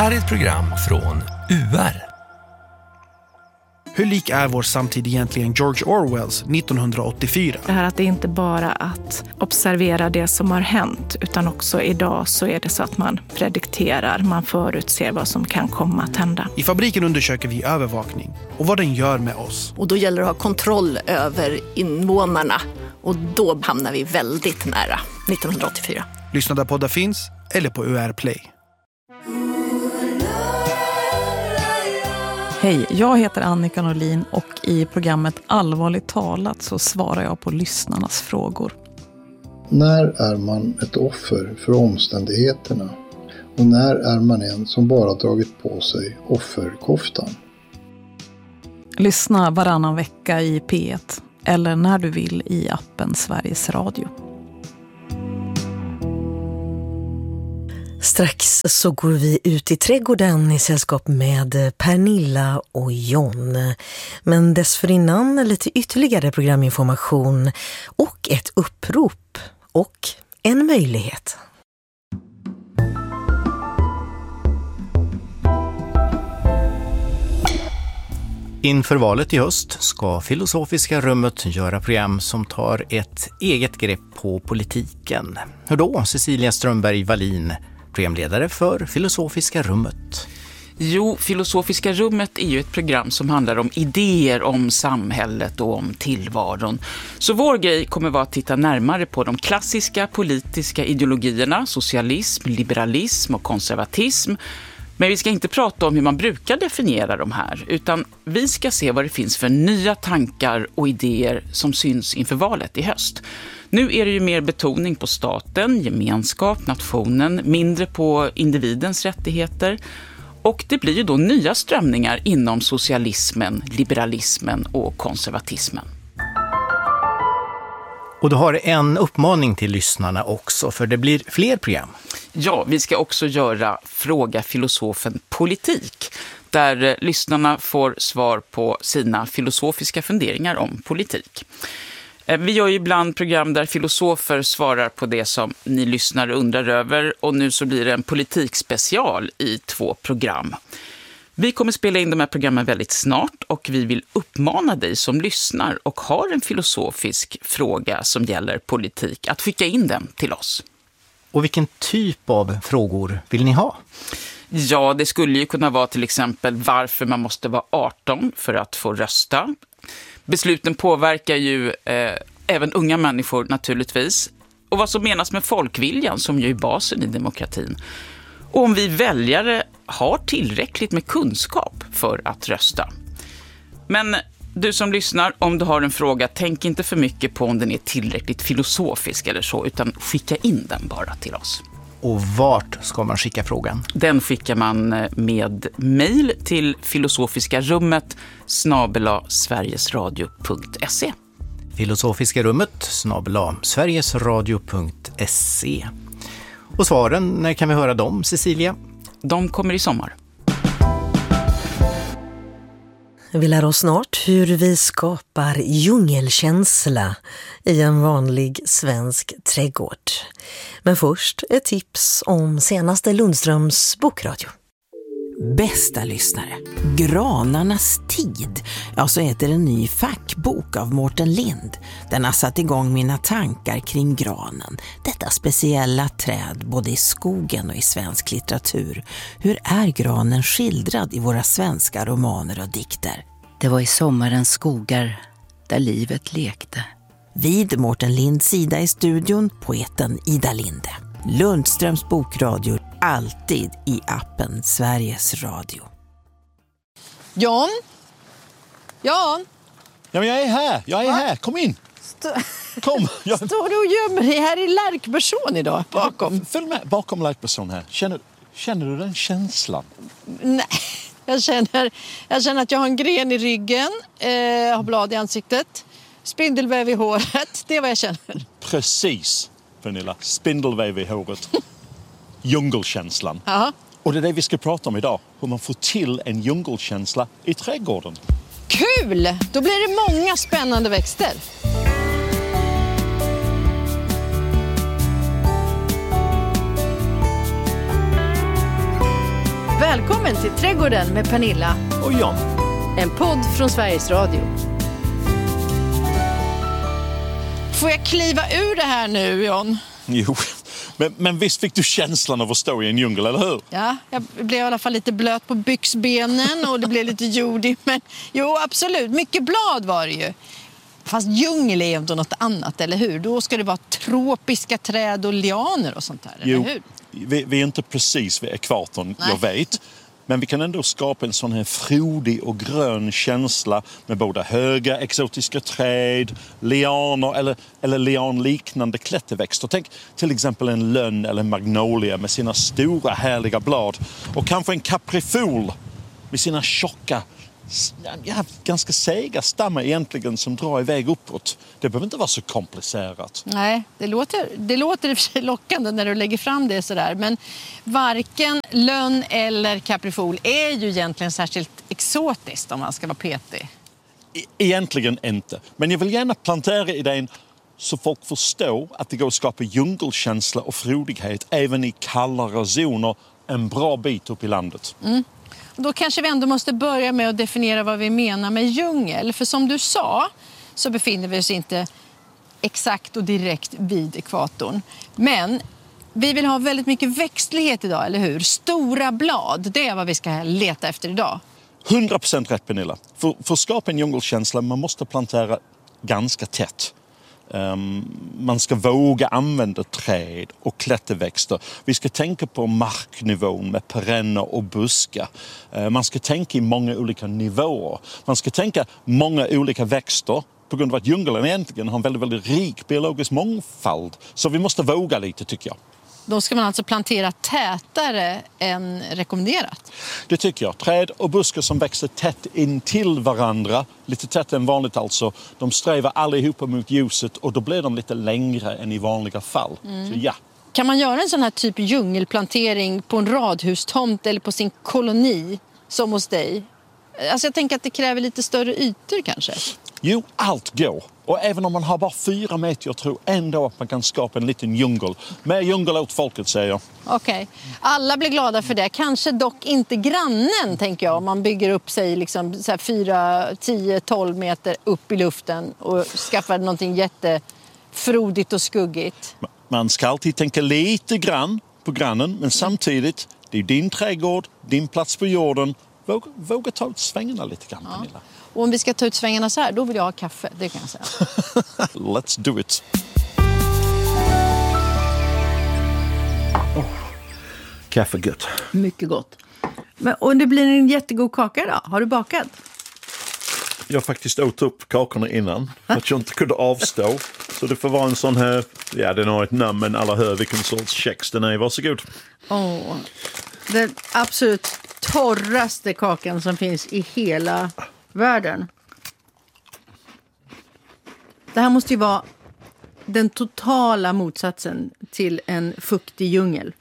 här är ett program från UR. Hur lik är vår samtid egentligen George Orwells 1984? Det här att det inte bara att observera det som har hänt, utan också idag så är det så att man predikterar, man förutser vad som kan komma att hända. I Fabriken undersöker vi övervakning och vad den gör med oss. Och då gäller det att ha kontroll över invånarna. Och då hamnar vi väldigt nära 1984. Lyssna där poddar finns eller på UR Play. Hej, jag heter Annika Norlin och i programmet Allvarligt talat så svarar jag på lyssnarnas frågor. När är man ett offer för omständigheterna? Och när är man en som bara dragit på sig offerkoftan? Lyssna varannan vecka i P1 eller när du vill i appen Sveriges Radio. Strax så går vi ut i trädgården i sällskap med Pernilla och John. Men dessförinnan lite ytterligare programinformation och ett upprop och en möjlighet. Inför valet i höst ska Filosofiska rummet göra program som tar ett eget grepp på politiken. Hur då, Cecilia Strömberg Wallin, programledare för Filosofiska rummet? Jo, Filosofiska rummet är ju ett program som handlar om idéer om samhället och om tillvaron. Så vår grej kommer vara att titta närmare på de klassiska politiska ideologierna, socialism, liberalism och konservatism. Men vi ska inte prata om hur man brukar definiera de här, utan vi ska se vad det finns för nya tankar och idéer som syns inför valet i höst. Nu är det ju mer betoning på staten, gemenskap, nationen, mindre på individens rättigheter. Och det blir ju då nya strömningar inom socialismen, liberalismen och konservatismen. Och du har en uppmaning till lyssnarna också, för det blir fler program. Ja, vi ska också göra Fråga filosofen politik, där lyssnarna får svar på sina filosofiska funderingar om politik. Vi gör ju ibland program där filosofer svarar på det som ni lyssnare undrar över, och nu så blir det en politikspecial i 2 program. Vi kommer spela in de här programmen väldigt snart och vi vill uppmana dig som lyssnar och har en filosofisk fråga som gäller politik att skicka in den till oss. Och vilken typ av frågor vill ni ha? Ja, det skulle ju kunna vara till exempel varför man måste vara 18 för att få rösta. Besluten påverkar ju även unga människor naturligtvis. Och vad som menas med folkviljan som ju är basen i demokratin. Och om vi väljare har tillräckligt med kunskap för att rösta. Men du som lyssnar, om du har en fråga, tänk inte för mycket på om den är tillräckligt filosofisk eller så, utan skicka in den bara till oss. Och vart ska man skicka frågan? Den skickar man med mejl till filosofiska-rummet@sverigesradio.se. Filosofiska rummet @sverigesradio.se. Och svaren, när kan vi höra dem, Cecilia? De kommer i sommar. Vi lär oss snart hur vi skapar djungelkänsla i en vanlig svensk trädgård. Men först ett tips om senaste Lundströms bokradio. Bästa lyssnare, Granarnas tid, ja så heter en ny fackbok av Mårten Lind. Den har satt igång mina tankar kring granen, detta speciella träd både i skogen och i svensk litteratur. Hur är granen skildrad i våra svenska romaner och dikter? Det var i sommarens skogar där livet lekte. Vid Mårten Linds sida i studion, poeten Ida Linde. Lundströms bokradio, alltid i appen Sveriges Radio. Jan? Jan? Ja, men jag är här. Kom in. Kom. Står du och gömmer dig här i Lärkberson idag? Bakom. Följ med bakom Lärkberson här. Känner du den känslan? Nej, jag känner att jag har en gren i ryggen, har blad i ansiktet, spindelväv i håret. Det är vad jag känner. Precis, Pernilla. Spindelväv i håret. Djungelkänslan. Aha. Och det är det vi ska prata om idag. Hur man får till en djungelkänsla i trädgården. Kul! Då blir det många spännande växter. Välkommen till Trädgården med Pernilla och John. En podd från Sveriges Radio. Får jag kliva ur det här nu, John? Jo, men visst fick du känslan av att stå i en djungel, eller hur? Ja, jag blev i alla fall lite blöt på byxbenen och det blev lite jordigt. Men jo, absolut. Mycket blad var det ju. Fast djungel är ju inte något annat, eller hur? Då ska det vara tropiska träd och lianer och sånt där, eller hur? Vi är inte precis vid ekvatorn, Nej. jag vet. Men vi kan ändå skapa en sån här frodig och grön känsla med både höga exotiska träd, lianer eller lianliknande klätterväxter. Tänk till exempel en lönn eller magnolia med sina stora härliga blad. Och kanske en kaprifol med sina tjocka, ganska sega stammar egentligen som drar iväg uppåt. Det behöver inte vara så komplicerat. Nej, det låter i och för sig lockande när du lägger fram det sådär. Men varken lönn eller kaprifol är ju egentligen särskilt exotiskt om man ska vara petig. Egentligen inte. Men jag vill gärna plantera idén så folk förstår att det går att skapa djungelkänsla och frodighet även i kallare zoner en bra bit upp i landet. Då kanske vi ändå måste börja med att definiera vad vi menar med djungel. För som du sa så befinner vi oss inte exakt och direkt vid ekvatorn. Men vi vill ha väldigt mycket växtlighet idag, eller hur? Stora blad, det är vad vi ska leta efter idag. 100% rätt, Pernilla. För att skapa en djungelkänsla man måste plantera ganska tätt. Man ska våga använda träd och klätterväxter. Vi ska tänka på marknivån med perenner och buskar. Man ska tänka i många olika nivåer. Man ska tänka många olika växter på grund av att djungeln egentligen har en väldigt, väldigt rik biologisk mångfald. Så vi måste våga lite, tycker jag. Då ska man alltså plantera tätare än rekommenderat? Det tycker jag. Träd och buskar som växer tätt in till varandra, lite tätt än vanligt alltså, de strävar allihopa mot ljuset och då blir de lite längre än i vanliga fall. Så ja. Kan man göra en sån här typ djungelplantering på en radhustomt eller på sin koloni som hos dig? Alltså jag tänker att det kräver lite större ytor kanske. Jo, allt går. Och även om man har bara 4 meter, jag tror ändå att man kan skapa en liten djungel. Mer djungel åt folket, säger jag. Okej. Alla blir glada för det. Kanske dock inte grannen, tänker jag. Om man bygger upp sig liksom så här 4, 10, 12 meter upp i luften och skaffar någonting jättefrodigt och skuggigt. Man ska alltid tänka lite grann på grannen, men samtidigt, det är din trädgård, din plats på jorden. Våga ta ut svängarna lite grann, Pernilla. Och om vi ska ta ut svängarna så här, då vill jag ha kaffe, det kan jag säga. Let's do it. Kaffe gott. Mycket gott. Och det blir en jättegod kaka då. Har du bakat? Jag faktiskt åt upp kakorna innan för att jag inte kunde avstå. Så det får vara en sån här, ja den har ett namn men alla hör vilken sorts kex den är. Varsågod. Den absolut torraste kakan som finns i hela världen. Det här måste ju vara den totala motsatsen till en fuktig djungel.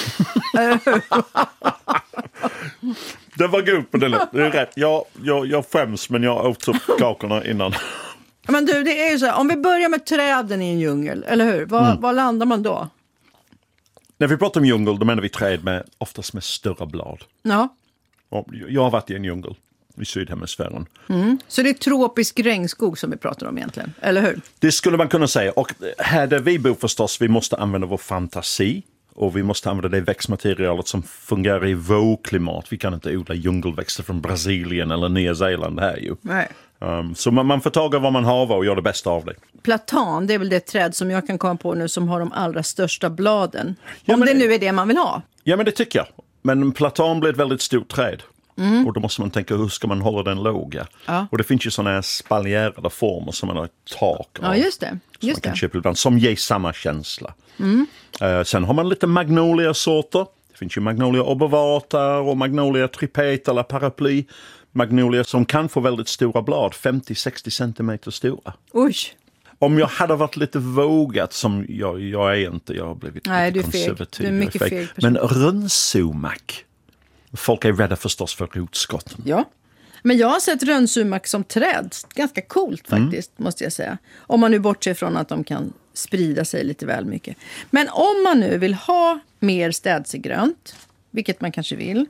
Det var god på det. Det är rätt. Jag skäms men jag åt upp kakorna innan. Men du, det är ju så här, om vi börjar med träden i en djungel, eller hur? Var landar man då? När vi pratar om djungel, då menar vi träd oftast med större blad. Ja. Jag har varit i en djungel i Sydhemisfären. Så det är tropisk regnskog som vi pratar om egentligen, eller hur? Det skulle man kunna säga. Och här där vi bor förstås, vi måste använda vår fantasi. Och vi måste använda det växtmaterialet som fungerar i vågklimat. Vi kan inte odla djungelväxter från Brasilien eller Nya Zeeland här ju. Nej. Så man får taga vad man har och göra det bästa av det. Platan, det är väl det träd som jag kan komma på nu som har de allra största bladen. Om det nu är det man vill ha. Ja, men det tycker jag. Men platan blir ett väldigt stort träd. Och då måste man tänka, hur ska man hålla den låga? Ja. Och det finns ju sådana här spaljerade former som man har ett tak av. Ja, just det. Som man kan köpa ibland, som ger samma känsla. Sen har man lite magnolia-sorter. Det finns ju magnolia obovata och magnolia tripeta eller paraply. Magnolia som kan få väldigt stora blad, 50-60 centimeter stora. Oj! Om jag hade varit lite vågat, som jag är inte, jag har blivit lite konservativ. Du är mycket feg person. Men rönnsumak, folk är rädda förstås för rotskotten. Ja, men jag har sett rönnsumak som träd. Ganska coolt faktiskt, måste jag säga. Om man nu bortser från att de kan sprida sig lite väl mycket. Men om man nu vill ha mer städsegrönt, vilket man kanske vill,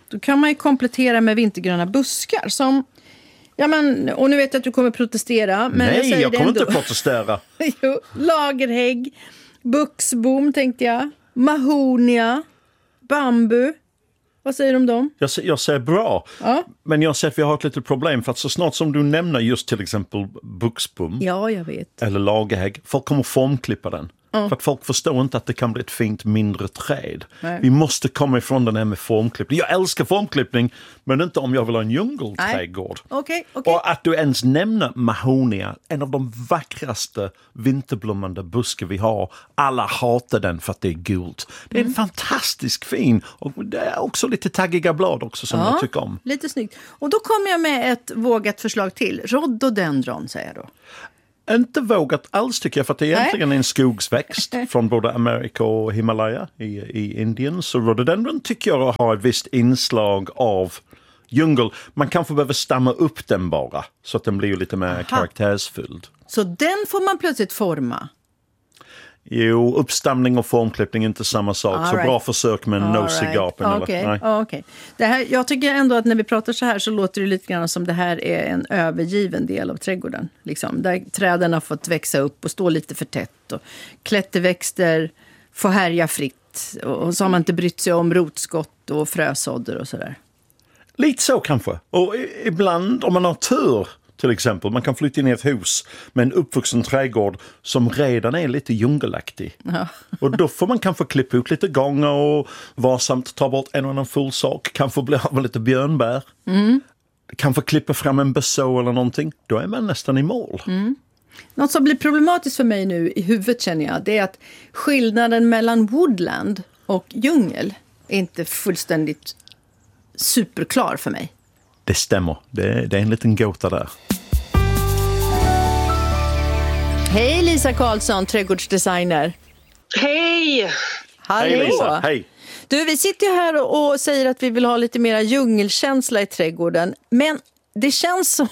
Då kan man ju komplettera med vintergröna buskar som... Ja, men, och nu vet jag att du kommer protestera. Men Nej, jag kommer ändå. inte protestera. Jo, lagerhägg, buxbom tänkte jag, mahonia, bambu. Vad säger du om dem? Jag säger bra, ja. Men jag ser att vi har ett litet problem för att så snart som du nämner just till exempel buxbom ja, jag vet. eller lagerhägg, folk kommer formklippa den. För att folk förstår inte att det kan bli ett fint mindre träd. Nej. Vi måste komma ifrån den här med formklippning. Jag älskar formklippning, men inte om jag vill ha en djungelträdgård. Okay. Och att du ens nämner mahonia, en av de vackraste vinterblommande buskar vi har. Alla hatar den för att det är gult. Det är en fantastisk fin, och det är också lite taggiga blad också som jag tycker om. Lite snyggt. Och då kommer jag med ett vågat förslag till. Rhododendron säger jag då. Inte vågat alls tycker jag, för att det är egentligen en skogsväxt från både Amerika och Himalaya i Indien. Så rhododendron tycker jag har ett visst inslag av djungel. Man kanske behöver stamma upp den bara så att den blir lite mer karaktärsfylld. Så den får man plötsligt forma? Jo, uppstamning och formklippning är inte samma sak. Så bra försök med no cigar. Okej. Jag tycker ändå att när vi pratar så här så låter det lite grann som det här är en övergiven del av trädgården. Liksom, där träden har fått växa upp och stå lite för tätt. Och klätterväxter får härja fritt. Och så har man inte brytt sig om rotskott och frösådder och sådär. Lite så kanske. Och ibland om man har tur... Till exempel, man kan flytta in i ett hus med en uppvuxen trädgård som redan är lite djungelaktig. Ja. Och då får man kanske klippa ut lite gånger och varsamt ta bort en och annan full sak. Kanske bli av lite björnbär. Kanske klippa fram en beså eller någonting. Då är man nästan i mål. Något som blir problematiskt för mig nu i huvudet känner jag, det är att skillnaden mellan woodland och djungel är inte fullständigt superklar för mig. Det stämmer. Det är en liten gåta där. Hej Lisa Karlsson, trädgårdsdesigner. Hej! Hallå. Hej Lisa, hej. Du, vi sitter här och säger att vi vill ha lite mera djungelkänsla i trädgården. Men det känns som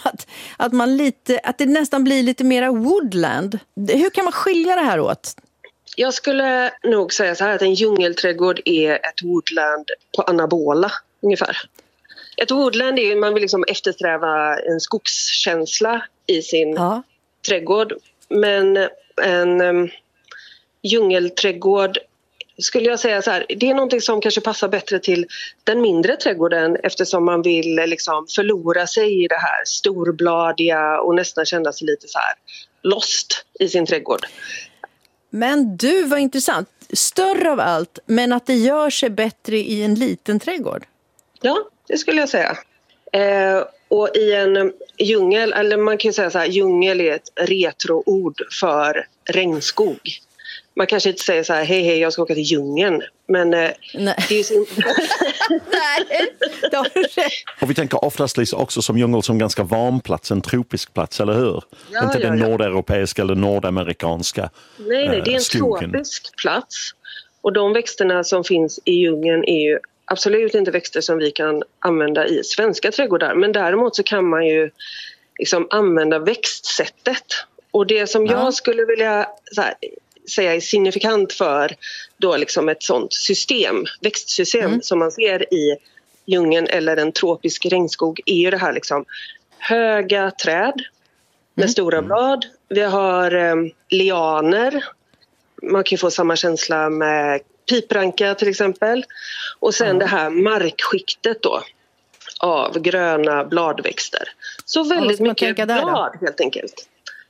att det nästan blir lite mera woodland. Hur kan man skilja det här åt? Jag skulle nog säga så här att en djungelträdgård är ett woodland på anabola ungefär. Ett woodland är man vill liksom eftersträva en skogskänsla i sin trädgård. Men en djungelträdgård skulle jag säga så här, det är någonting som kanske passar bättre till den mindre trädgården eftersom man vill liksom förlora sig i det här storbladiga och nästan känna sig lite så här lost i sin trädgård. Men du, var intressant. Större av allt, men att det gör sig bättre i en liten trädgård. Ja, det skulle jag säga. Och i en djungel, eller man kan ju säga så här, djungel är ett retroord för regnskog. Man kanske inte säger så här, hej, jag ska åka till djungeln. Men nej. Det är ju sin... Nej, det har du rätt. Och vi tänker oftast Lisa också som djungel som ganska varm plats, en tropisk plats, eller hur? Ja, inte den nordeuropeiska eller nordamerikanska Nej, det är en skogen. tropisk plats. Och de växterna som finns i djungeln är ju absolut inte växter som vi kan använda i svenska trädgårdar. Men däremot så kan man ju liksom använda växtsättet. Och det som jag skulle vilja säga är signifikant för då liksom ett sånt system, växtsystem som man ser i djungeln eller en tropisk regnskog är ju det här liksom höga träd med stora blad. Vi har lianer. Man kan få samma känsla med pipranka till exempel. Och sen det här markskiktet då av gröna bladväxter. Så väldigt mycket blad helt enkelt.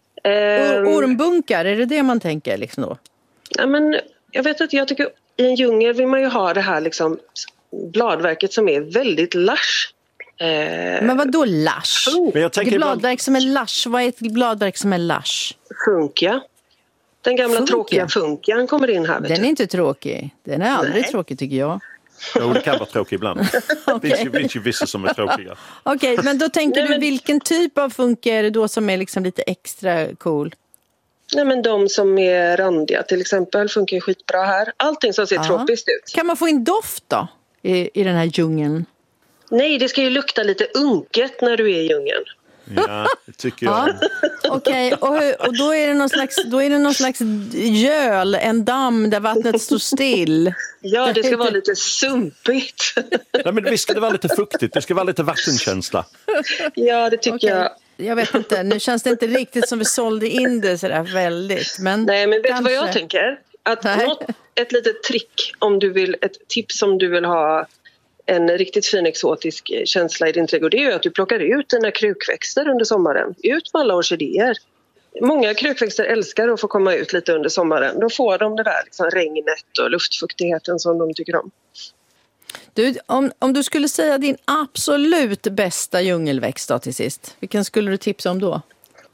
Ormbunkar, är det man tänker liksom då? Ja, men jag vet att jag tycker i en djungel vill man ju ha det här liksom bladverket som är väldigt lush. Men vad då lush? Bladverk som är lush, vad är ett bladverk som är lush? Funkia. Den gamla tråkiga funkian kommer in här. Den är inte tråkig. Den är aldrig tråkig tycker jag. Jo, det kan vara tråkig ibland. Det finns ju vissa som är tråkiga. Okej, men då tänker du vilken typ av funkia är det då som är liksom lite extra cool? Nej, men de som är randiga till exempel funkar ju skitbra här. Allting som ser tropiskt ut. Kan man få in doft då i den här djungeln? Nej, det ska ju lukta lite unket när du är i djungeln. Ja, det tycker jag. Okej, och då är det någon slags göl, en damm där vattnet står still. Ja, det ska vara lite sumpigt. Nej, men visst ska det vara lite fuktigt, det ska vara lite vattenkänsla. Ja, det tycker jag. Jag vet inte, nu känns det inte riktigt som vi sålde in det sådär väldigt. Nej, men vet du vad jag tänker? Ett litet trick ett tips om du vill ha en riktigt fin exotisk känsla i din trädgård, det är ju att du plockar ut dina krukväxter under sommaren. Ut med alla orkidéer. Många krukväxter älskar att få komma ut lite under sommaren. Då får de det där liksom regnet och luftfuktigheten som de tycker om. Du, om du skulle säga din absolut bästa djungelväxt då till sist, vilken skulle du tipsa om då?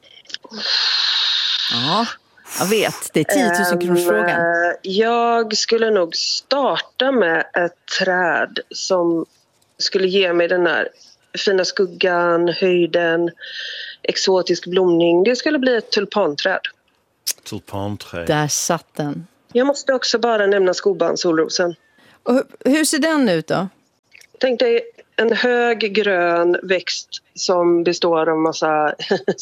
Ja, jag vet, det är 10 000 kronors frågan. Jag skulle nog starta med ett träd som skulle ge mig den här fina skuggan, höjden, exotisk blomning. Det skulle bli ett tulpanträd. Tulpanträd. Där satt den. Jag måste också bara nämna solrosen. Och hur ser den ut då? Tänk dig en hög grön växt som består av massa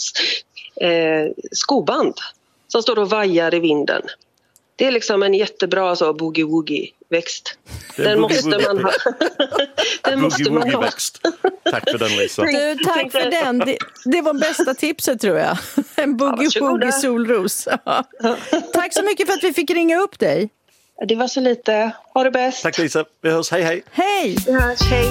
skoband som står och vajar i vinden. Det är liksom en jättebra boogie-woogie-växt. Den måste man ha. Den måste man ha. Tack för den, Lisa. Du, tack för den. Det var bästa tipset, tror jag. En boogie-woogie solros. Tack så mycket för att vi fick ringa upp dig. Det var så lite. Ha det bäst. Tack, Lisa. Vi hörs. Hej, hej. Hej. Vi hörs. Hej.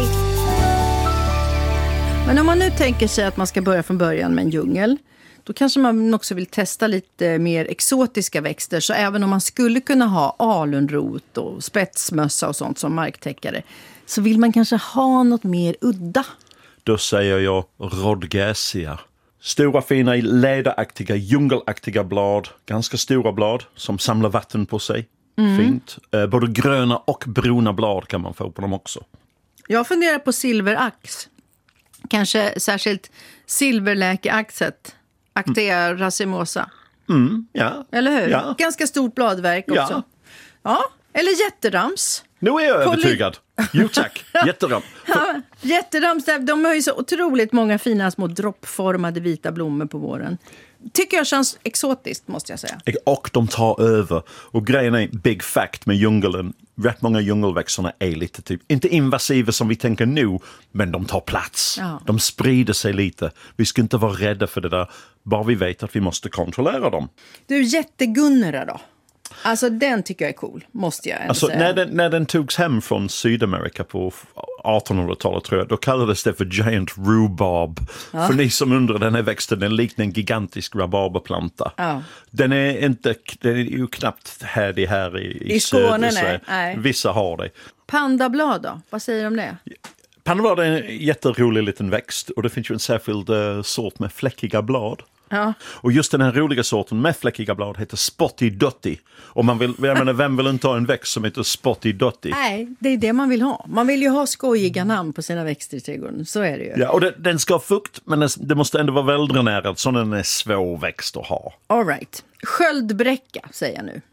Men om man nu tänker sig att man ska börja från början med en djungel, då kanske man också vill testa lite mer exotiska växter. Så även om man skulle kunna ha alunrot och spetsmössa och sånt som marktäckare, så vill man kanske ha något mer udda. Då säger jag Rhodgesia. Stora, fina, läderaktiga, djungelaktiga blad. Ganska stora blad som samlar vatten på sig. Fint. Både gröna och bruna blad kan man få på dem också. Jag funderar på silverax. Kanske särskilt silverläkeaxet. Actea racemosa. Ja. Eller hur? Ja. Ganska stort bladverk också. Ja. Eller jätterams. Nu är jag övertygad. Jo tack, jätterams. Ja, jätterams, de har ju så otroligt många fina små droppformade vita blommor på våren. Tycker jag känns exotiskt, måste jag säga. Och de tar över. Och grejen är, big fact med djungeln, rätt många djungelväxterna är lite inte invasiva som vi tänker nu, men de tar plats. Ja. De sprider sig lite. Vi ska inte vara rädda för det där, bara vi vet att vi måste kontrollera dem. Du, jättegunnera då? Alltså den tycker jag är cool, måste jag säga. När den togs hem från Sydamerika på 1800-talet, tror jag, då kallades det för giant rhubarb. Ja. För ni som undrar, den här växten, den liknar en gigantisk rabarberplanta. Ja. Den är ju knappt här i Skåne. Nej. Vissa har det. Pandablad då? Vad säger du om det? Pandablad är en jätterolig liten växt, och det finns ju en särskild sort med fläckiga blad. Ja. Och just den här roliga sorten med fläckiga blad heter Spotty Dotty. Och vem vill inte ha en växt som heter Spotty Dotty? Nej, det är det man vill ha. Man vill ju ha skojiga namn på sina växter i trädgården. Så är det ju. Ja, och den ska ha fukt, men det måste ändå vara väldränerad, så den är svår växt att ha. All right. Sköldbräcka, säger jag nu.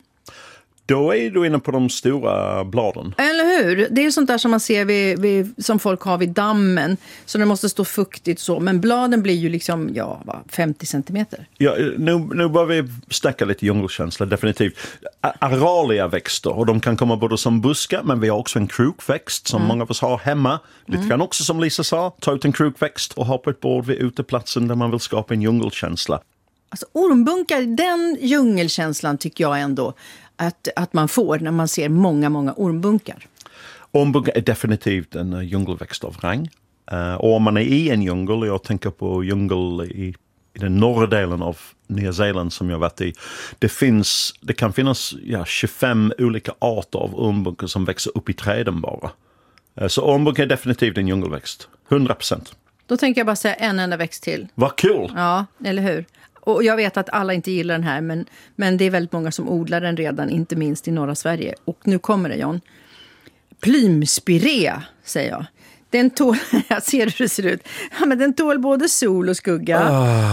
Då är du inne på de stora bladen. Eller hur? Det är ju sånt där som man ser som folk har vid dammen. Så det måste stå fuktigt så. Men bladen blir ju liksom 50 centimeter. Ja, nu börjar vi snacka lite djungelkänsla, definitivt. Aralia växter, och de kan komma både som buskar, men vi har också en krukväxt som många av oss har hemma. Lite grann också som Lisa sa, ta ut en krukväxt och ha på ett bord vid uteplatsen där man vill skapa en djungelkänsla. Alltså ormbunkar, den djungelkänslan tycker jag ändå att man får när man ser många ormbunkar. Ormbunkar är definitivt en djungelväxt av rang. Och om man är i en djungel, jag tänker på djungel i den norra delen av Nya Zeeland som jag varit i. Det kan finnas 25 olika arter av ormbunkar som växer upp i träden bara. Så ormbunkar är definitivt en djungelväxt. 100%. Då tänker jag bara säga en enda växt till. Vad kul! Ja, eller hur? Och jag vet att alla inte gillar den här, men det är väldigt många som odlar den redan, inte minst i norra Sverige. Och nu kommer det, John. Plymspirea, säger jag. Den tål, jag ser hur det ser ut. Ja, men den tål både sol och skugga.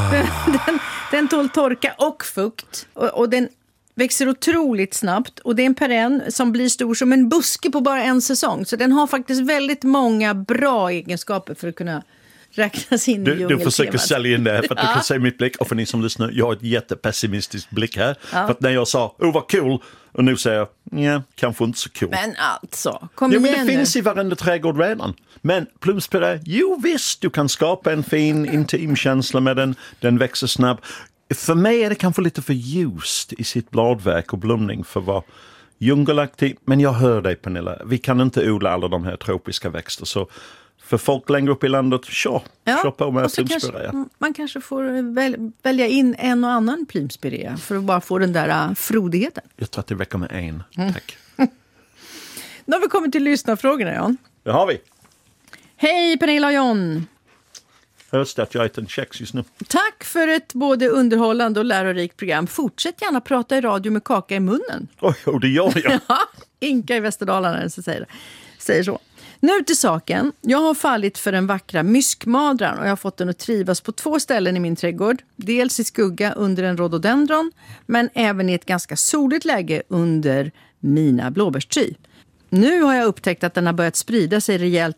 Den tål torka och fukt. Och den växer otroligt snabbt. Och det är en perenn som blir stor som en buske på bara en säsong. Så den har faktiskt väldigt många bra egenskaper för att kunna räknas in i Du djungeltemat. försöker sälja in det här för att du kan se mitt blick. Och för ni som lyssnar, jag har ett jättepessimistiskt blick här. För att när jag sa, vad cool, och nu säger jag, kanske inte så cool. Men alltså, kom men igen det nu. finns i varenda trädgård redan. Men plumspiré, visst, du kan skapa en fin intim känsla med den. Den växer snabbt. För mig är det kanske lite för ljust i sitt bladverk och blomning för att vara djungelaktig. Men jag hör dig, Pernilla. Vi kan inte odla alla de här tropiska växter. Så för folk längre upp i landet, kör på med plumspiré. Man kanske får välja in en och annan plumspiré för att bara få den där frodigheten. Jag tror att det räcker med en. Tack. Nu har vi kommit till lyssnarfrågorna, Jan. Det har vi. Hej Pernilla och John. Hörs det att jag äter en kex just nu. Tack för ett både underhållande och lärorikt program. Fortsätt gärna prata i radio med kaka i munnen. Oj, det gör jag. Inka i Västerdalarna säger så. Nu till saken. Jag har fallit för den vackra myskmadran och jag har fått den att trivas på 2 ställen i min trädgård. Dels i skugga under en rhododendron, men även i ett ganska soligt läge under mina blåbärstry. Nu har jag upptäckt att den har börjat sprida sig rejält